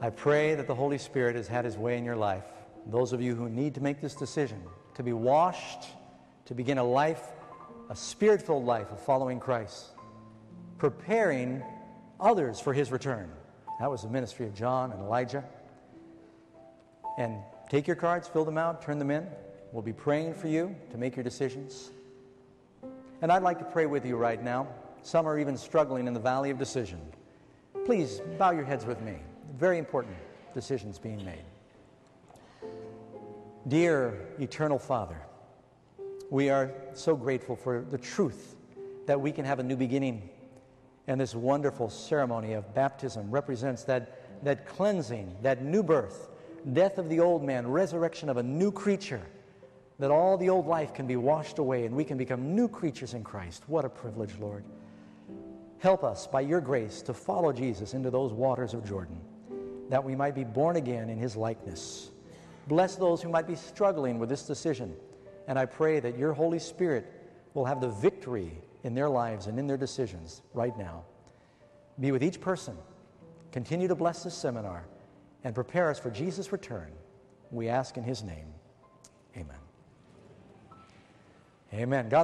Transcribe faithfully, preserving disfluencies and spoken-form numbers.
I pray that the Holy Spirit has had his way in your life. Those of you who need to make this decision, to be washed, to begin a life, a spirit-filled life of following Christ, preparing others for his return. That was the ministry of John and Elijah. And take your cards, fill them out, turn them in. We'll be praying for you to make your decisions. And I'd like to pray with you right now. Some are even struggling in the valley of decision. Please bow your heads with me. Very important decisions being made. Dear Eternal Father, we are so grateful for the truth that we can have a new beginning. And this wonderful ceremony of baptism represents that, that cleansing, that new birth, death of the old man, resurrection of a new creature, that all the old life can be washed away and we can become new creatures in Christ. What a privilege, Lord. Help us by your grace to follow Jesus into those waters of Jordan, that we might be born again in his likeness. Bless those who might be struggling with this decision. And I pray that your Holy Spirit will have the victory in their lives and in their decisions right now. Be with each person. Continue to bless this seminar and prepare us for Jesus' return. We ask in his name. Amen. Amen. God